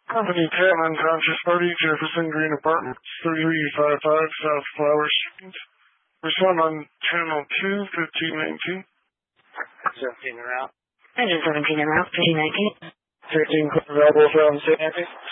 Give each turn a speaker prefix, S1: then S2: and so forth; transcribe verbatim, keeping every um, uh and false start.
S1: Company ten unconscious party, Jefferson Green Apartments, thirty-three fifty-five South Flower Street. Respond on channel two, fifteen nineteen.
S2: seventeen en route.
S3: Engine seventeen en route, fifteen nineteen.
S1: thirteen available from Saint Anthony.